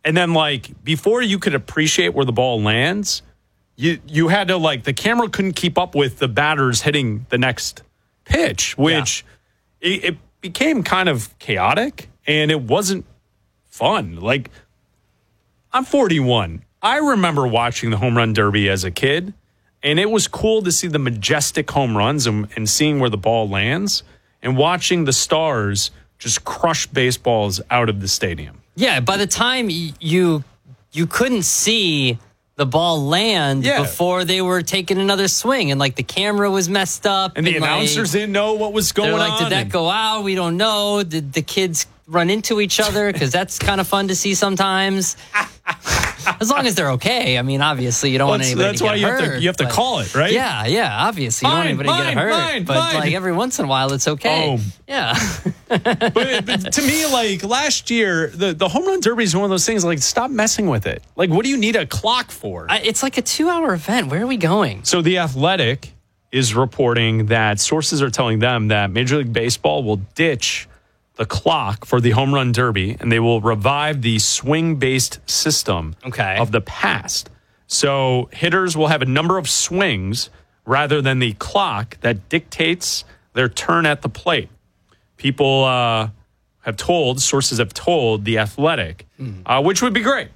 And then, before you could appreciate where the ball lands, you had to, the camera couldn't keep up with the batters hitting the next pitch, which it became kind of chaotic, and it wasn't fun. I'm 41. I remember watching the Home Run Derby as a kid, and it was cool to see the majestic home runs and seeing where the ball lands and watching the stars just crush baseballs out of the stadium. Yeah, by the time you couldn't see the ball land before they were taking another swing, and the camera was messed up. And the announcers didn't know what was going on. Did that go out? We don't know. Did the kids run into each other? Because that's kind of fun to see sometimes. As long as they're okay. I mean, obviously, you don't want anybody to get hurt. That's why you have to call it, right? Yeah, obviously. You don't want anybody to get hurt. But every once in a while, it's okay. Yeah. but to me, last year, the Home Run Derby is one of those things, stop messing with it. What do you need a clock for? It's a 2-hour event. Where are we going? So The Athletic is reporting that sources are telling them that Major League Baseball will ditch the clock for the Home Run Derby, and they will revive the swing-based system of the past. So hitters will have a number of swings rather than the clock that dictates their turn at the plate. People sources have told The Athletic, which would be great.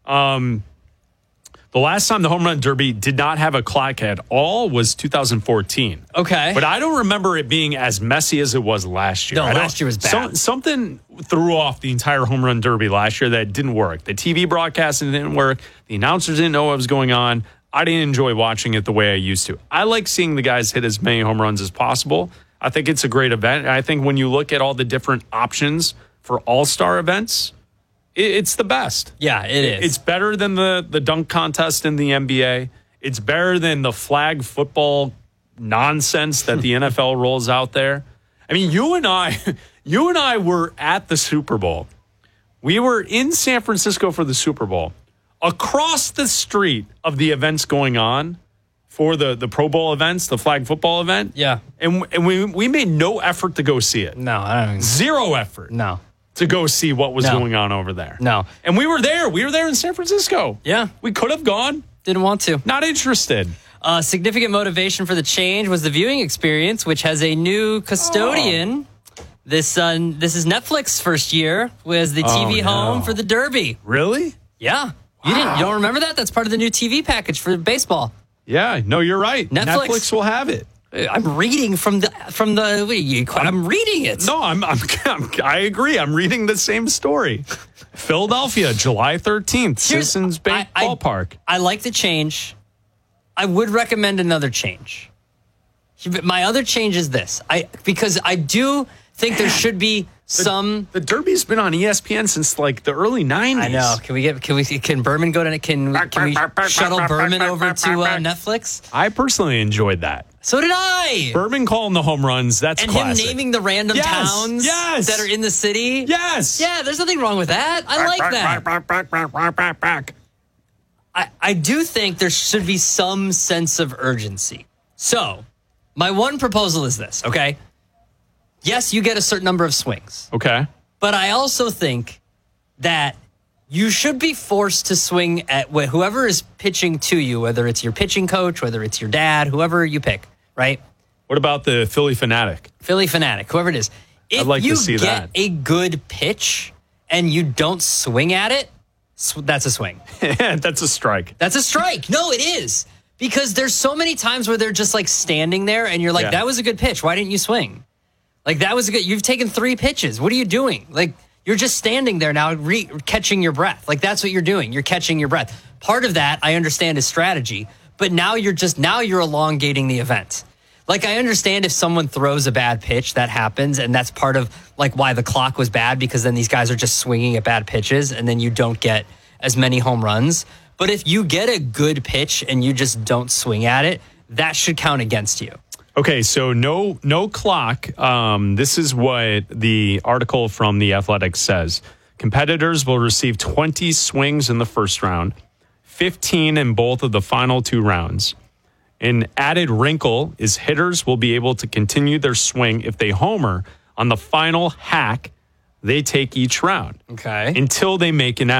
The last time the Home Run Derby did not have a clock at all was 2014. Okay. But I don't remember it being as messy as it was last year. No, last year was bad. Something threw off the entire Home Run Derby last year that didn't work. The TV broadcasting didn't work. The announcers didn't know what was going on. I didn't enjoy watching it the way I used to. I like seeing the guys hit as many home runs as possible. I think it's a great event. I think when you look at all the different options for all-star events, it's the best. Yeah, it is. It's better than the dunk contest in the NBA. It's better than the flag football nonsense that the NFL rolls out there. I mean, you and I were at the Super Bowl. We were in San Francisco for the Super Bowl. Across the street of the events going on for the Pro Bowl events, the flag football event. Yeah. And we made no effort to go see it. No, I don't. Zero effort. No. To go see what was going on over there. No. And we were there. We were there in San Francisco. Yeah. We could have gone. Didn't want to. Not interested. Significant motivation for the change was the viewing experience, which has a new custodian. This is Netflix first year was the TV home for the Derby. Really? Yeah. You don't remember that? That's part of the new TV package for baseball. Yeah. No, you're right. Netflix will have it. I'm reading from the. I'm reading it. No, I agree. I'm reading the same story. Philadelphia, July 13th, Citizens Bank Ballpark. I like the change. I would recommend another change. My other change is this. Because I do think there should be some. The Derby's been on ESPN since the early 90s. I know. Can Berman go to? Can we shuttle Berman over to Netflix? I personally enjoyed that. So did I. Berman calling the home runs, that's classic. Him naming the random towns that are in the city. Yes. Yeah, there's nothing wrong with that. I like that. I do think there should be some sense of urgency. So, my one proposal is this, okay? Yes, you get a certain number of swings. Okay. But I also think that you should be forced to swing at whoever is pitching to you, whether it's your pitching coach, whether it's your dad, whoever you pick, right? What about the Philly Fanatic? Philly Fanatic, whoever it is. If I'd like to see that. If you get a good pitch and you don't swing at it, that's a swing. That's a strike. That's a strike. No, it is. Because there's so many times where they're just standing there and you're like, that was a good pitch. Why didn't you swing? That was a good. You've taken 3 pitches. What are you doing? You're just standing there now, catching your breath. That's what you're doing. You're catching your breath. Part of that, I understand, is strategy. But now you're elongating the event. I understand if someone throws a bad pitch, that happens. And that's part of why the clock was bad, because then these guys are just swinging at bad pitches and then you don't get as many home runs. But if you get a good pitch and you just don't swing at it, that should count against you. Okay, so no clock. This is what the article from The Athletic says. Competitors will receive 20 swings in the first round, 15 in both of the final 2 rounds. An added wrinkle is hitters will be able to continue their swing if they homer on the final hack they take each round. Okay. Until they make an out.